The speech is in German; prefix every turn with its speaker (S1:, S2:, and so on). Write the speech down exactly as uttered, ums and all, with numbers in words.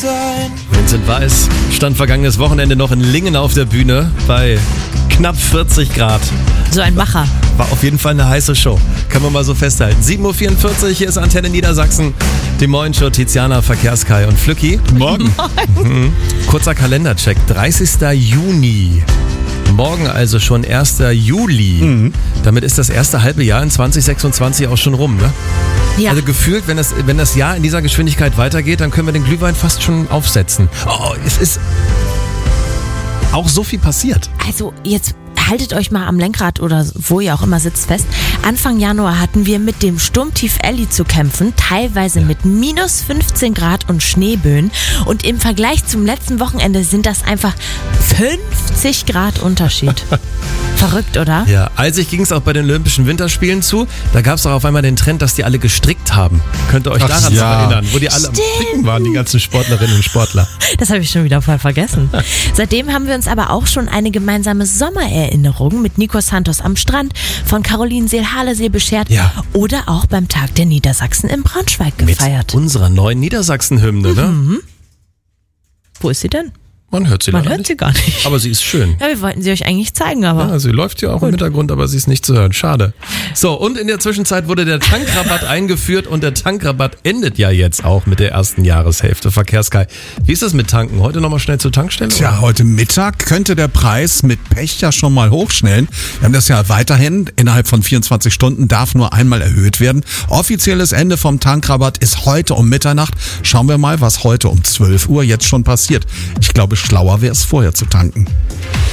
S1: sein.
S2: Vincent Weiss stand vergangenes Wochenende noch in Lingen auf der Bühne bei knapp vierzig Grad.
S3: So ein Macher.
S2: War auf jeden Fall eine heiße Show. Kann man mal so festhalten. sieben Uhr vierundvierzig, hier ist Antenne Niedersachsen. Die Morgenshow Tiziana, Verkehrskai und Flücki.
S4: Morgen.
S2: Mhm. Kurzer Kalendercheck. dreißigster Juni. Morgen also schon erster Juli.
S4: Mhm.
S2: Damit ist das erste halbe Jahr in zwanzig sechsundzwanzig auch schon rum, ne?
S3: Ja.
S2: Also gefühlt, wenn das, wenn das Jahr in dieser Geschwindigkeit weitergeht, dann können wir den Glühwein fast schon aufsetzen. Oh, es ist auch so viel passiert.
S3: Also jetzt haltet euch mal am Lenkrad oder wo ihr auch immer sitzt fest. Anfang Januar hatten wir mit dem Sturmtief Elli zu kämpfen, teilweise mit minus fünfzehn Grad und Schneeböen. Und im Vergleich zum letzten Wochenende sind das einfach fünfzig Grad Unterschied. Verrückt, oder?
S2: Ja, eisig ging es auch bei den Olympischen Winterspielen zu. Da gab es auch auf einmal den Trend, dass die alle gestrickt haben. Könnt ihr euch
S4: Ach,
S2: daran
S4: ja.
S2: noch erinnern, wo die alle
S3: Stimmt.
S2: am Stricken waren, die ganzen Sportlerinnen und Sportler.
S3: Das habe ich schon wieder voll vergessen. Seitdem haben wir uns aber auch schon eine gemeinsame Sommererinnerung mit Nico Santos am Strand, von Caroline Seel-Halesee beschert
S2: Ja.
S3: oder auch beim Tag der Niedersachsen in Braunschweig gefeiert.
S2: Mit unserer neuen Niedersachsen-Hymne, ne?
S3: Wo ist sie denn?
S2: Man hört sie
S3: Man
S2: leider
S3: hört
S2: nicht.
S3: sie gar nicht.
S2: Aber sie ist schön.
S3: Ja, wir wollten sie euch eigentlich zeigen, aber
S2: Ja, sie läuft ja auch im Hintergrund, aber sie ist nicht zu hören. Schade. So, und in der Zwischenzeit wurde der Tankrabatt eingeführt und der Tankrabatt endet ja jetzt auch mit der ersten Jahreshälfte. Verkehrskai. Wie ist das mit Tanken? Heute nochmal schnell zur Tankstelle?
S4: Tja, heute Mittag könnte der Preis mit Pech ja schon mal hochschnellen. Wir haben das ja weiterhin, innerhalb von vierundzwanzig Stunden darf nur einmal erhöht werden. Offizielles Ende vom Tankrabatt ist heute um Mitternacht. Schauen wir mal, was heute um zwölf Uhr jetzt schon passiert. Ich glaube, schlauer wäre es vorher zu tanken.